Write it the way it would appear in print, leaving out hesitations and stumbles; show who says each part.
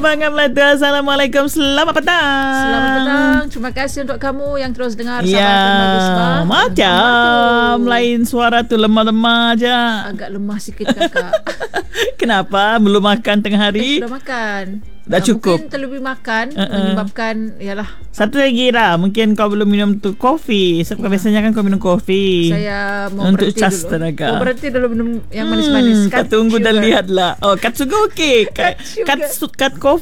Speaker 1: Bangan Melata. Assalamualaikum. Selamat petang.
Speaker 2: Selamat petang. Terima kasih untuk kamu yang terus dengar
Speaker 1: Ya, macam lain suara tu lemah-lemah je.
Speaker 2: Agak lemah sikit kakak.
Speaker 1: Kenapa? Belum makan tengah hari?
Speaker 2: Sudah makan.
Speaker 1: Dah cukup.
Speaker 2: Mungkin terlebih makan menyebabkan yalah.
Speaker 1: Satu lagi lah, mungkin kau belum minum tu kopi. Sebab biasanya kan kau minum kopi.
Speaker 2: Saya mau
Speaker 1: untuk
Speaker 2: berhenti
Speaker 1: cas
Speaker 2: dulu.
Speaker 1: tenaga.
Speaker 2: Mau berhenti dulu minum yang manis-manis.
Speaker 1: Kau tunggu dan lihatlah. Oh, kat sugar okey. Kat kopi